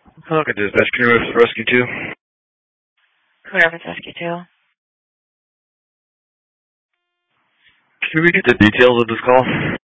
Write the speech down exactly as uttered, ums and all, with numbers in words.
Hello, get this best Can you rescue two? Rapids Rescue two. Can we get the details of this call?